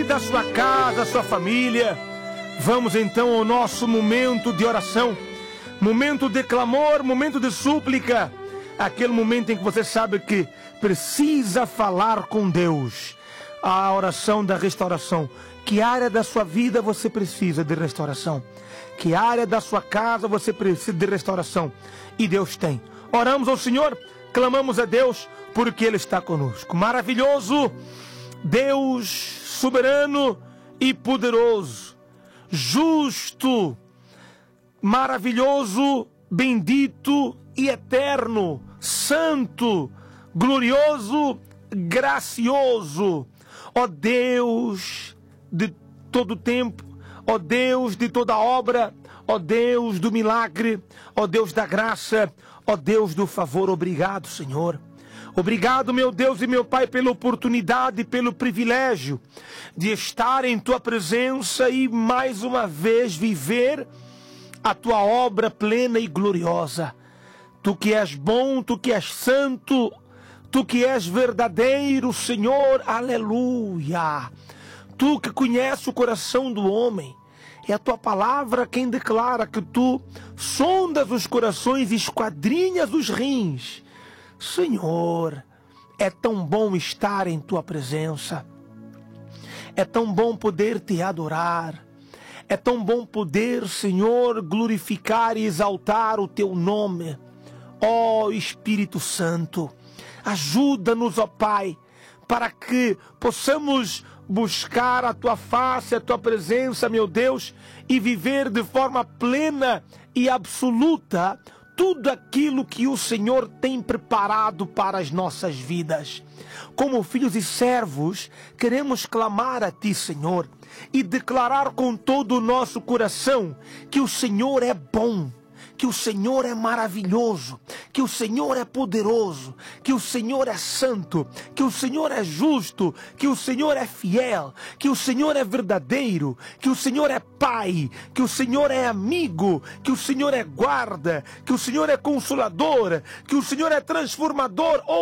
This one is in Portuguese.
Da sua casa, sua família. Vamos então ao nosso momento de oração, momento de clamor, momento de súplica, aquele momento em que você sabe que precisa falar com Deus. A oração da restauração. Que área da sua vida você precisa de restauração? Que área da sua casa você precisa de restauração? E Deus tem. Oramos ao Senhor, clamamos a Deus, porque Ele está conosco. Maravilhoso Deus, soberano e poderoso, justo, maravilhoso, bendito e eterno, santo, glorioso, gracioso, ó Deus de todo tempo, ó Deus de toda obra, ó Deus do milagre, ó Deus da graça, ó Deus do favor. Obrigado, Senhor. Obrigado, meu Deus e meu Pai, pela oportunidade, pelo privilégio de estar em Tua presença e mais uma vez viver a Tua obra plena e gloriosa. Tu que és bom, Tu que és santo, Tu que és verdadeiro, Senhor, aleluia. Tu que conhece o coração do homem, é a Tua palavra quem declara que Tu sondas os corações e esquadrinhas os rins. Senhor, é tão bom estar em Tua presença, é tão bom poder Te adorar, é tão bom poder, Senhor, glorificar e exaltar o Teu nome. Ó Espírito Santo, ajuda-nos, ó Pai, para que possamos buscar a Tua face, a Tua presença, meu Deus, e viver de forma plena e absoluta tudo aquilo que o Senhor tem preparado para as nossas vidas. Como filhos e servos, queremos clamar a Ti, Senhor, e declarar com todo o nosso coração que o Senhor é bom, que o Senhor é maravilhoso, que o Senhor é poderoso, que o Senhor é santo, que o Senhor é justo, que o Senhor é fiel, que o Senhor é verdadeiro, que o Senhor é Pai, que o Senhor é amigo, que o Senhor é guarda, que o Senhor é consolador, que o Senhor é transformador.